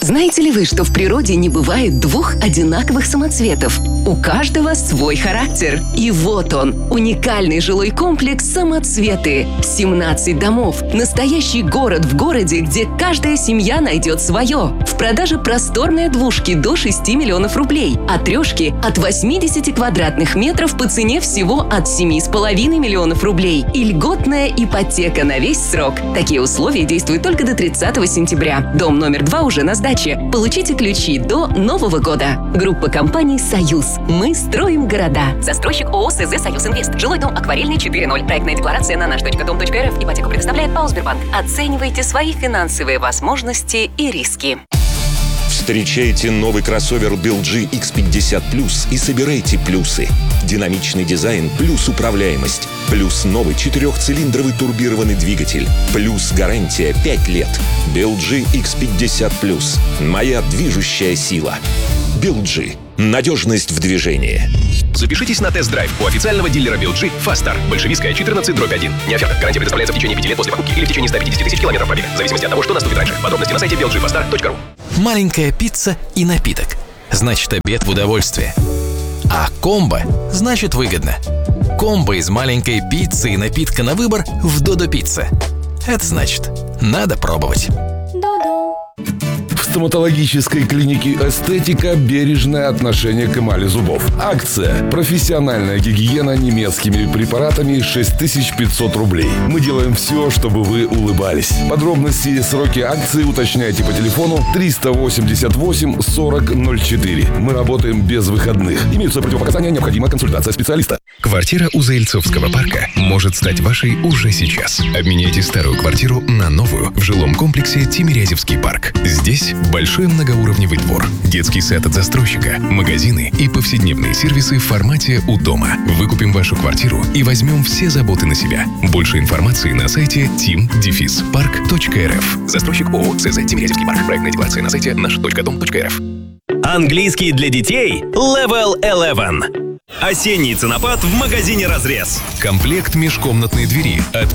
Знаете ли вы, что в природе не бывает двух одинаковых самоцветов? У каждого свой характер. И вот он, уникальный жилой комплекс «Самоцветы». 17 домов. Настоящий город в городе, где каждая семья найдет свое. В продаже просторные двушки до 6 миллионов рублей, а трешки от 80 квадратных метров по цене всего от 7,5 миллионов рублей. И льготная ипотека на весь срок. Такие условия действуют только до 30 сентября. Дом номер 2 уже на сдаче. Получите ключи до Нового года. Группа компаний «Союз». Мы строим города. Застройщик ООО СЗ «Союз Инвест». Жилой дом «Акварельный» 4.0. Проектная декларация на наш.дом.рф. Ипотеку предоставляет ПАО «Сбербанк». Оценивайте свои финансовые возможности и риски. Встречайте новый кроссовер BLG X50 Plus и собирайте плюсы. Динамичный дизайн плюс управляемость. Плюс новый 4-цилиндровый турбированный двигатель. Плюс гарантия 5 лет. BLG X50 Plus. Моя движущая сила. BLG. Надежность в движении. Запишитесь на тест-драйв у официального дилера BLG «Фастар». Большевистская, 14/1. Не оферта. Гарантия предоставляется в течение 5 лет после покупки или в течение 150 тысяч километров пробега. В зависимости от того, что наступит раньше. Подробности на сайте blgfastar.ru. Маленькая пицца и напиток. Значит, обед в удовольствие. А комбо значит выгодно. Комбо из маленькой пиццы и напитка на выбор в Додо Пицца. Это значит, надо пробовать. В стоматологической клинике «Эстетика» бережное отношение к эмали зубов. Акция. Профессиональная гигиена немецкими препаратами 6500 рублей. Мы делаем все, чтобы вы улыбались. Подробности и сроки акции уточняйте по телефону 388 40 04. Мы работаем без выходных. Имеются противопоказания, необходима консультация специалиста. Квартира у Заильцовского парка может стать вашей уже сейчас. Обменяйте старую квартиру на новую в жилом комплексе Тимирязевский парк. Здесь большой многоуровневый двор, детский сад от застройщика, магазины и повседневные сервисы в формате «У дома». Выкупим вашу квартиру и возьмем все заботы на себя. Больше информации на сайте tim-park.rf. Застройщик ООО СЗ Тимирязевский парк. Проектная декларация на сайте наш.дом.рф. Английский для детей Level 11. Осенний ценопад в магазине «Разрез». Комплект межкомнатной двери от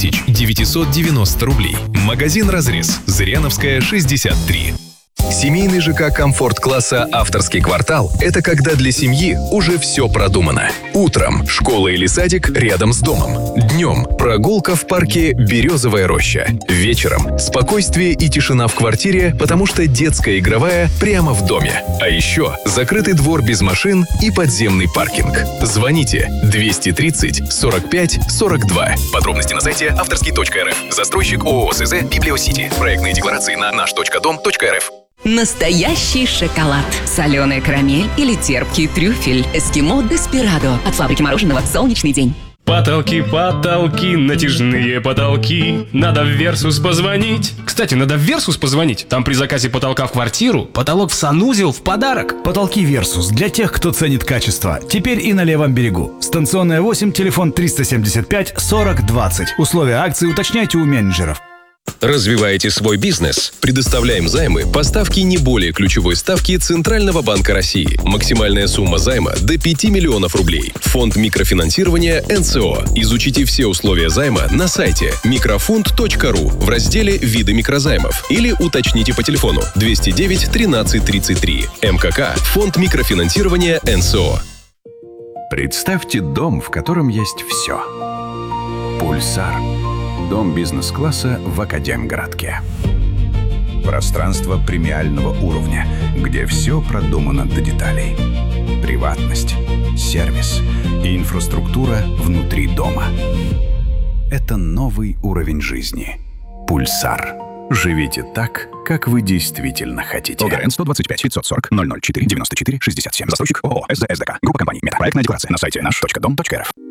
5990 рублей. Магазин «Разрез». Зыряновская, 63. Семейный ЖК комфорт-класса «Авторский квартал» — это когда для семьи уже все продумано. Утром школа или садик рядом с домом. Днем прогулка в парке «Березовая роща». Вечером спокойствие и тишина в квартире, потому что детская игровая прямо в доме. А еще закрытый двор без машин и подземный паркинг. Звоните 230 45 42. Подробности на сайте авторский.рф. Застройщик ООО СЗ «Библиосити». Проектные декларации на наш.дом.рф. Настоящий шоколад. Соленая карамель или терпкий трюфель. Эскимо Деспирадо. От фабрики мороженого «Солнечный день». Потолки, натяжные потолки. Надо в Версус позвонить. Кстати, надо в Версус позвонить. Там при заказе потолка в квартиру потолок в санузел в подарок. Потолки Версус для тех, кто ценит качество. Теперь и на левом берегу. Станционная 8, телефон 375 40 20. Условия акции уточняйте у менеджеров. Развиваете свой бизнес? Предоставляем займы по ставке не более ключевой ставки Центрального банка России. Максимальная сумма займа до 5 миллионов рублей. Фонд микрофинансирования НСО. Изучите все условия займа на сайте microfund.ru в разделе «Виды микрозаймов» или уточните по телефону 209 13 33. МКК. Фонд микрофинансирования НСО. Представьте дом, в котором есть все. Пульсар. Дом бизнес-класса в Академгородке. Пространство премиального уровня, где все продумано до деталей. Приватность, сервис и инфраструктура внутри дома. Это новый уровень жизни. Пульсар. Живите так, как вы действительно хотите. ОГРН 125 540 004 94 67. Застройщик ООО СЗ СДК. Группа компаний «Мета». Проектная декларация на сайте наш.дом.рф.